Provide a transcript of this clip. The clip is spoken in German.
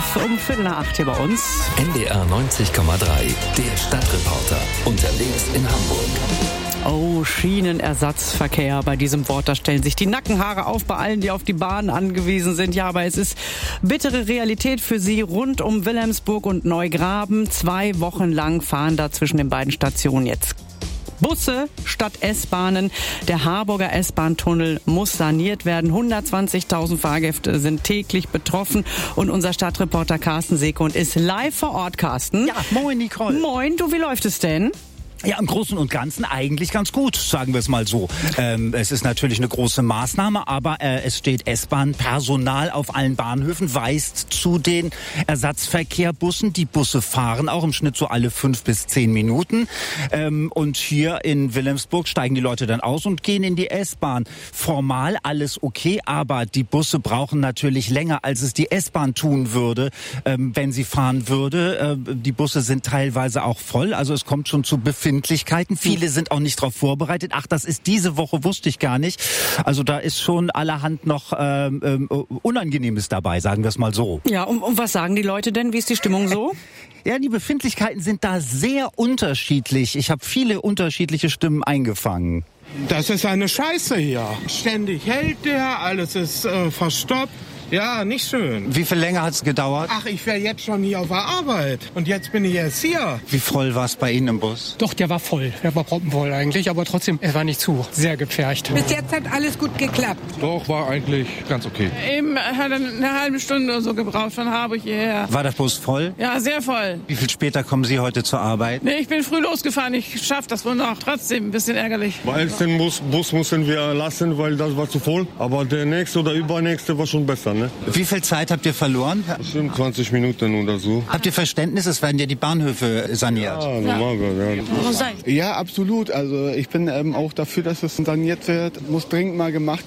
um 7:45 hier bei uns. NDR 90,3, der Stadtreporter. Unterwegs in Hamburg. Oh, Schienenersatzverkehr. Bei diesem Wort, da stellen sich die Nackenhaare auf bei allen, die auf die Bahn angewiesen sind. Ja, aber es ist bittere Realität für sie rund um Wilhelmsburg und Neugraben. 2 Wochen lang fahren da zwischen den beiden Stationen jetzt Busse statt S-Bahnen. Der Harburger S-Bahn-Tunnel muss saniert werden. 120.000 Fahrgäste sind täglich betroffen. Und unser Stadtreporter Carsten Seekund ist live vor Ort. Carsten. Ja, moin Nicole. Moin, du, wie läuft es denn? Ja, im Großen und Ganzen eigentlich ganz gut, sagen wir es mal so. Es ist natürlich eine große Maßnahme, aber es steht S-Bahn-Personal auf allen Bahnhöfen, weist zu den Ersatzverkehrbussen. Die Busse fahren auch im Schnitt so alle 5 bis 10 Minuten. Und hier in Wilhelmsburg steigen die Leute dann aus und gehen in die S-Bahn. Formal alles okay, aber die Busse brauchen natürlich länger, als es die S-Bahn tun würde, wenn sie fahren würde. Die Busse sind teilweise auch voll, also es kommt schon zu Befindlichkeiten. Viele sind auch nicht darauf vorbereitet. Ach, das ist diese Woche, wusste ich gar nicht. Also da ist schon allerhand noch Unangenehmes dabei, sagen wir es mal so. Ja, und was sagen die Leute denn? Wie ist die Stimmung so? Ja, die Befindlichkeiten sind da sehr unterschiedlich. Ich habe viele unterschiedliche Stimmen eingefangen. Das ist eine Scheiße hier. Ständig hält der, alles ist verstopft. Ja, nicht schön. Wie viel länger hat es gedauert? Ach, ich wäre jetzt schon hier auf der Arbeit. Und jetzt bin ich erst hier. Wie voll war es bei Ihnen im Bus? Doch, der war voll. Der war proppenvoll eigentlich, aber trotzdem, es war nicht zu. Sehr gepfercht. Bis jetzt hat alles gut geklappt. Doch, war eigentlich ganz okay. Eben hat er eine halbe Stunde oder so gebraucht von Harburg hierher. War der Bus voll? Ja, sehr voll. Wie viel später kommen Sie heute zur Arbeit? Nee, ich bin früh losgefahren. Ich schaff das wohl noch. Trotzdem ein bisschen ärgerlich. Weil den Bus mussten wir lassen, weil das war zu voll. Aber der nächste oder übernächste war schon besser, ne? Wie viel Zeit habt ihr verloren? Bestimmt 20 Minuten oder so. Habt ihr Verständnis? Es werden ja die Bahnhöfe saniert. Ja, normal, ja. Ja, absolut. Also ich bin auch dafür, dass es saniert wird. Muss dringend mal gemacht